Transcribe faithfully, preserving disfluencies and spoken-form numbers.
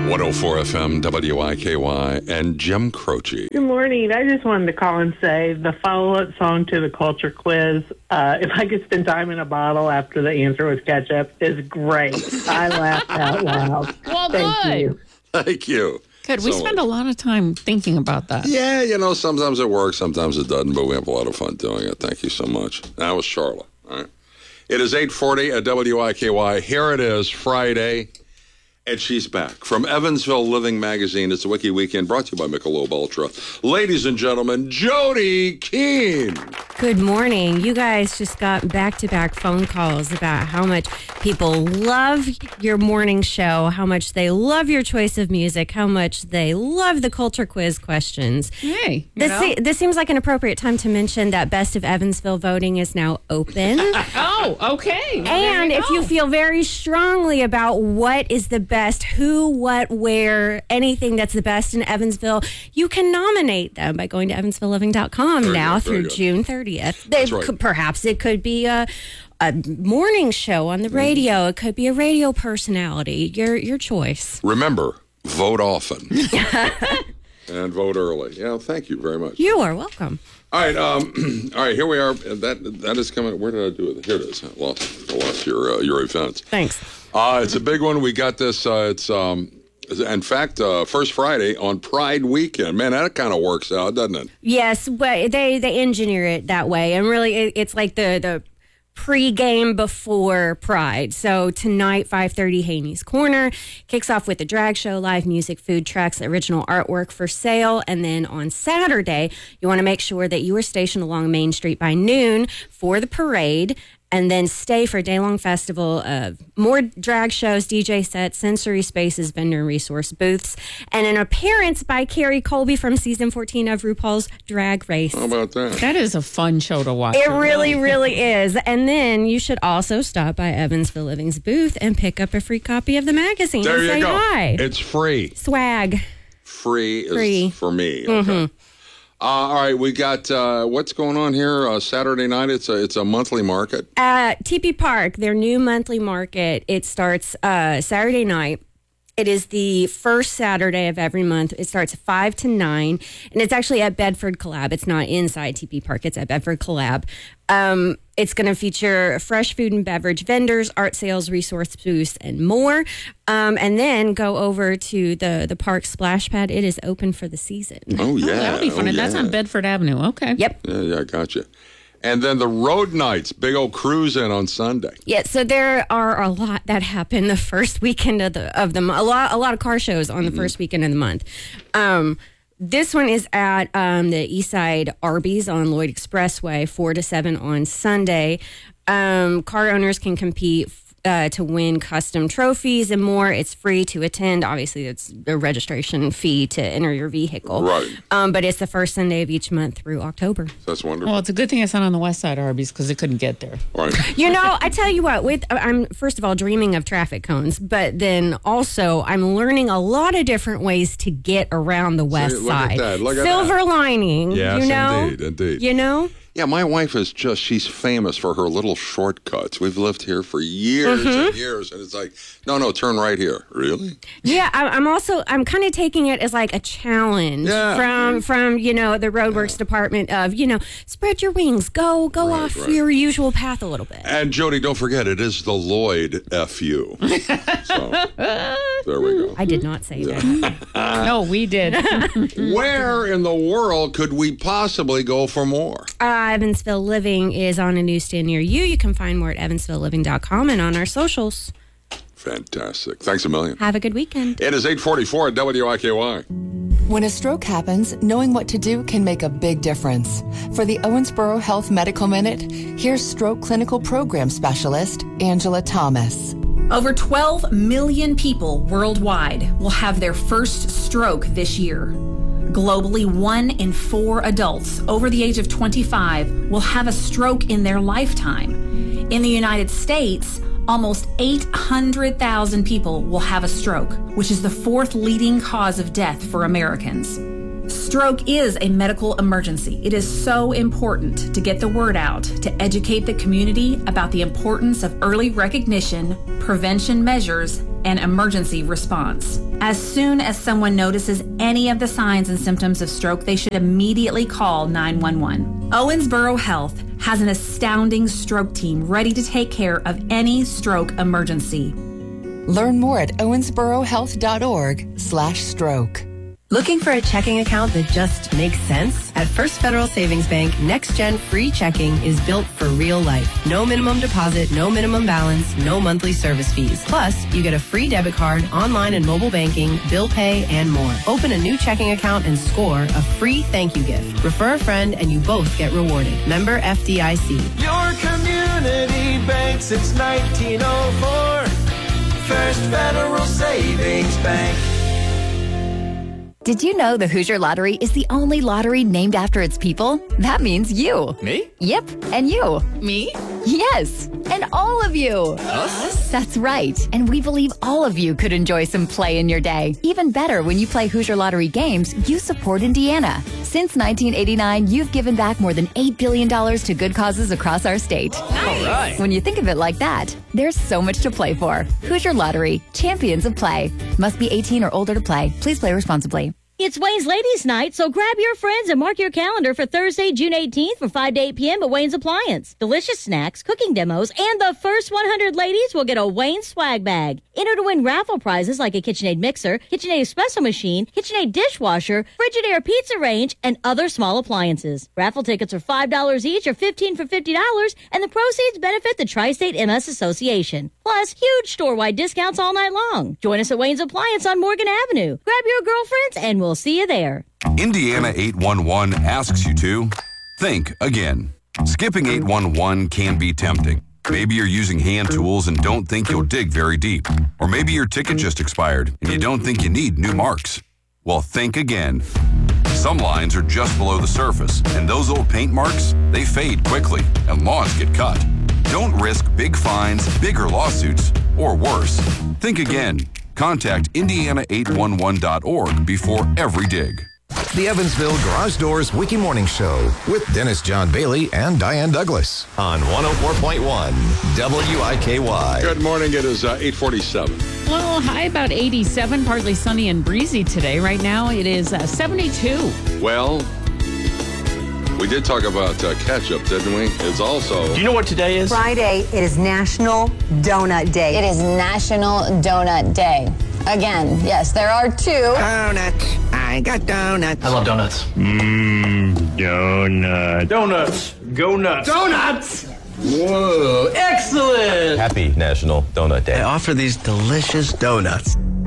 one oh four F M, W I K Y, and Jim Croce. Good morning. I just wanted to call and say the follow-up song to the culture quiz, uh, If I Could Spend Time in a Bottle After the Answer Was Ketchup, is great. I laughed out loud. Well, Thank good. you. Thank you. Good. We so spend much. a lot of time thinking about that. Yeah, you know, sometimes it works, sometimes it doesn't, but we have a lot of fun doing it. Thank you so much. That was Charlotte. All right. It is eight forty at W I K Y. Here it is, Friday. And she's back from Evansville Living Magazine. It's a Wiki Weekend brought to you by Michelob Ultra. Ladies and gentlemen, Jody Keene. Good morning. You guys just got back-to-back phone calls about how much people love your morning show, how much they love your choice of music, how much they love the culture quiz questions. Hey, you This, know? se- this seems like an appropriate time to mention that Best of Evansville voting is now open. Oh, okay. Well, there And if go. you feel very strongly about what is the best, who, what, where, anything that's the best in Evansville, you can nominate them by going to evansville living dot com Very now good, very through good. June thirtieth. That's They right. could, perhaps it could be a, a morning show on the radio. It could be a radio personality. Your your choice. Remember, vote often. And vote early. Yeah, thank you very much. You are welcome. All right, um, all right. Here we are. That that is coming. Where did I do it? Here it is. I lost, I lost your uh, your events. Thanks. Uh, it's a big one. We got this. Uh, it's um, in fact, uh, first Friday on Pride Weekend. Man, that kind of works out, doesn't it? Yes, but they, they engineer it that way. And really, it, it's like the, the pre-game before Pride. So tonight, five thirty, Haney's Corner kicks off with a drag show, live music, food trucks, original artwork for sale. And then on Saturday, you want to make sure that you are stationed along Main Street by noon for the parade. And then stay for a day-long festival of more drag shows, D J sets, sensory spaces, vendor and resource booths, and an appearance by Carrie Colby from season fourteen of RuPaul's Drag Race. How about that? That is a fun show to watch. It really, really is. And then you should also stop by Evansville Living's booth and pick up a free copy of the magazine There and you say go. hi. It's free. Swag. Free is Free. for me. Okay. Mm-hmm. Uh, all right, we got uh, what's going on here uh, Saturday night. It's a it's a monthly market. At T P Park, their new monthly market, it starts uh, Saturday night. It is the first Saturday of every month. It starts at five to nine, and it's actually at Bedford Collab. It's not inside T P Park. It's at Bedford Collab. Um, it's going to feature fresh food and beverage vendors, art sales, resource booths, and more. Um, and then go over to the, the park splash pad. It is open for the season. Oh, yeah. Oh, that'll be fun. Oh, And that's yeah. on Bedford Avenue. Okay. Yep. Yeah, yeah, I got you. And then the road nights, big old cruise in on Sunday. Yeah, so there are a lot that happen the first weekend of the of the mo- a lot a lot of car shows on the Mm-hmm. first weekend of the month. Um, this one is at um, the Eastside Arby's on Lloyd Expressway, four to seven on Sunday. Um, car owners can compete uh, to win custom trophies and more. It's free to attend. Obviously, it's a registration fee to enter your vehicle. Right. Um, but it's the first Sunday of each month through October. That's wonderful. Well, it's a good thing it's not on the west side Arby's because it couldn't get there. All right. You know, I tell you what, with I'm first of all dreaming of traffic cones, but then also I'm learning a lot of different ways to get around the west look at side. that, look at Silver that. lining, Yes, you know? indeed, indeed. You know? Yeah, my wife is just, she's famous for her little shortcuts. We've lived here for years Mm-hmm. and years, and it's like, no, no, turn right here. Really? Yeah, I, I'm also I'm kind of taking it as like a challenge Yeah. from from you know the roadworks department of you know spread your wings, go go Right, off right. your usual path a little bit. And Jody, don't forget, it is the Lloyd F U. So, there we go. I did not say that. no, we did. Where in the world could we possibly go for more? Uh, Evansville Living is on a newsstand near you. You can find more at evansville living dot com and on our socials. Fantastic. Thanks a million. Have a good weekend. It is eight forty-four at W I K Y. When a stroke happens, knowing what to do can make a big difference. For the Owensboro Health Medical Minute, here's stroke clinical program specialist Angela Thomas. Over twelve million people worldwide will have their first stroke this year. Globally, one in four adults over the age of twenty-five will have a stroke in their lifetime. In the United States, almost eight hundred thousand people will have a stroke, which is the fourth leading cause of death for Americans. Stroke is a medical emergency. It is so important to get the word out, to educate the community about the importance of early recognition, prevention measures, and emergency response. As soon as someone notices any of the signs and symptoms of stroke, they should immediately call nine one one. Owensboro Health has an astounding stroke team ready to take care of any stroke emergency. Learn more at owensborohealth.org slash stroke. Looking for a checking account that just makes sense? At First Federal Savings Bank, Next Gen Free Checking is built for real life. No minimum deposit, no minimum balance, no monthly service fees. Plus, you get a free debit card, online and mobile banking, bill pay, and more. Open a new checking account and score a free thank you gift. Refer a friend and you both get rewarded. Member F D I C. Your community bank since nineteen oh four. First Federal Savings Bank. Did you know the Hoosier Lottery is the only lottery named after its people? That means you. Me? Yep, and you. Me? Yes, and all of you. Us? That's right. And we believe all of you could enjoy some play in your day. Even better, when you play Hoosier Lottery games, you support Indiana. Since nineteen eighty-nine, you've given back more than eight billion dollars to good causes across our state. Nice. All right. When you think of it like that, there's so much to play for. Hoosier Lottery, champions of play. Must be eighteen or older to play. Please play responsibly. It's Wayne's Ladies Night, so grab your friends and mark your calendar for Thursday, June eighteenth from five to eight p.m. at Wayne's Appliance. Delicious snacks, cooking demos, and the first one hundred ladies will get a Wayne's swag bag. Enter to win raffle prizes like a KitchenAid mixer, KitchenAid espresso machine, KitchenAid dishwasher, Frigidaire pizza range, and other small appliances. Raffle tickets are five dollars each or fifteen dollars for fifty dollars, and the proceeds benefit the Tri-State M S Association. Plus, huge store-wide discounts all night long. Join us at Wayne's Appliance on Morgan Avenue. Grab your girlfriends and we'll see you there. Indiana eight one one asks you to think again. Skipping eight one one can be tempting. Maybe you're using hand tools and don't think you'll dig very deep. Or maybe your ticket just expired and you don't think you need new marks. Well, think again. Some lines are just below the surface, and those old paint marks, they fade quickly and lawns get cut. Don't risk big fines, bigger lawsuits, or worse. Think again. Contact Indiana eight one one dot org before every dig. The Evansville Garage Doors Wiki Morning Show with Dennis John Bailey and Diane Douglas on one oh four point one W I K Y. Good morning. It is uh, eight forty-seven. Well, high about eighty-seven, partly sunny and breezy today. Right now it is uh, seventy-two. Well, we did talk about uh, ketchup, didn't we? It's also... Do you know what today is? Friday. It is National Donut Day. It is National Donut Day. Again, yes, there are two. Donuts. I got donuts. I love donuts. Mmm, donuts. Donuts. Go nuts. Donuts! Whoa, excellent! Happy National Donut Day. I offer these delicious donuts.